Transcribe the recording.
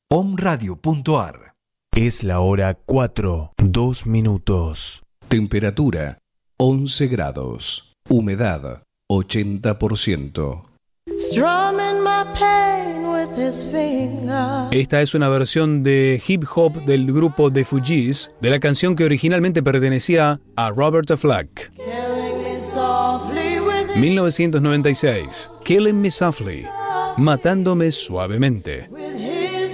omradio.ar. Es la hora 4, 2 minutos. Temperatura 11 grados. Humedad 80%. Esta es una versión de hip hop del grupo The Fugees de la canción que originalmente pertenecía a Robert Flack. 1996, Killing Me Softly, Matándome Suavemente.